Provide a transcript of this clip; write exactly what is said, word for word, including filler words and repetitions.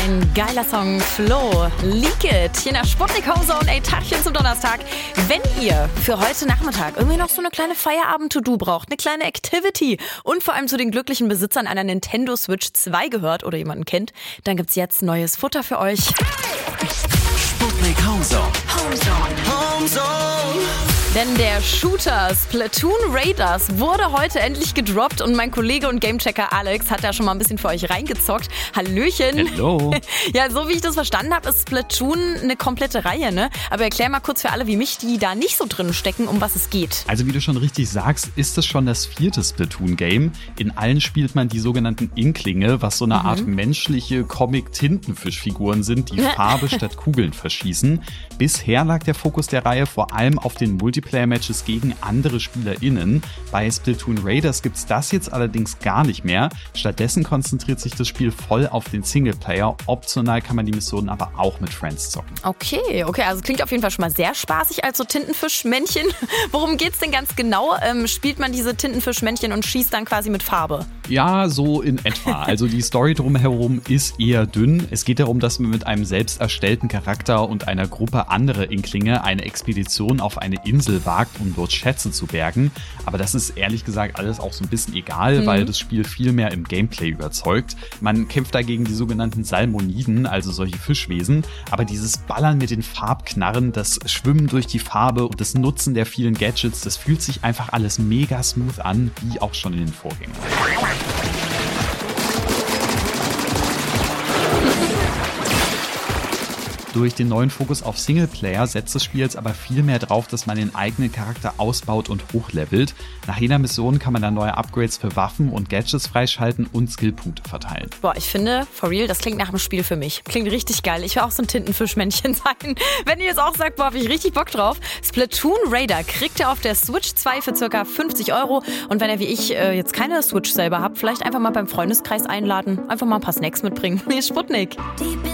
Ein geiler Song, Flo, Leak It, hier in der Sputnik Homezone, ey, Tagchen zum Donnerstag. Wenn ihr für heute Nachmittag irgendwie noch so eine kleine Feierabend-To-Do braucht, eine kleine Activity und vor allem zu den glücklichen Besitzern einer Nintendo Switch zwei gehört oder jemanden kennt, dann gibt's jetzt neues Futter für euch. Sputnik Homezone. Homezone. Homezone. Denn der Shooter Splatoon Raiders wurde heute endlich gedroppt und mein Kollege und Gamechecker Alex hat da schon mal ein bisschen für euch reingezockt. Hallöchen. Hallo. Ja, so wie ich das verstanden habe, ist Splatoon eine komplette Reihe, ne? Aber erklär mal kurz für alle wie mich, die da nicht so drin stecken, um was es geht. Also wie du schon richtig sagst, ist es schon das vierte Splatoon-Game. In allen spielt man die sogenannten Inklinge, was so eine mhm. Art menschliche Comic-Tintenfischfiguren sind, die Farbe statt Kugeln verschießen. Bisher lag der Fokus der Reihe vor allem auf den Multiplayer-Matches gegen andere SpielerInnen. Bei Splatoon Raiders gibt's das jetzt allerdings gar nicht mehr. Stattdessen konzentriert sich das Spiel voll auf den Singleplayer. Optional kann man die Missionen aber auch mit Friends zocken. Okay, okay, also klingt auf jeden Fall schon mal sehr spaßig als so Tintenfischmännchen. Worum geht's denn ganz genau? Ähm, spielt man diese Tintenfischmännchen und schießt dann quasi mit Farbe? Ja, so in etwa. Also die Story drumherum ist eher dünn. Es geht darum, dass man mit einem selbst erstellten Charakter und einer Gruppe anderer Inklinge eine Expedition auf eine Insel wagt, um dort Schätze zu bergen. Aber das ist ehrlich gesagt alles auch so ein bisschen egal, mhm. weil das Spiel viel mehr im Gameplay überzeugt. Man kämpft dagegen die sogenannten Salmoniden, also solche Fischwesen. Aber dieses Ballern mit den Farbknarren, das Schwimmen durch die Farbe und das Nutzen der vielen Gadgets, das fühlt sich einfach alles mega smooth an, wie auch schon in den Vorgängern. Durch den neuen Fokus auf Singleplayer setzt das Spiel jetzt aber viel mehr drauf, dass man den eigenen Charakter ausbaut und hochlevelt. Nach jeder Mission kann man dann neue Upgrades für Waffen und Gadgets freischalten und Skillpunkte verteilen. Boah, ich finde, for real, das klingt nach einem Spiel für mich. Klingt richtig geil. Ich will auch so ein Tintenfischmännchen sein. Wenn ihr jetzt auch sagt, boah, hab ich richtig Bock drauf. Splatoon Raider kriegt ihr auf der Switch zwei für ca. fünfzig Euro. Und wenn ihr wie ich äh, jetzt keine Switch selber habt, vielleicht einfach mal beim Freundeskreis einladen. Einfach mal ein paar Snacks mitbringen. Hier ist Sputnik.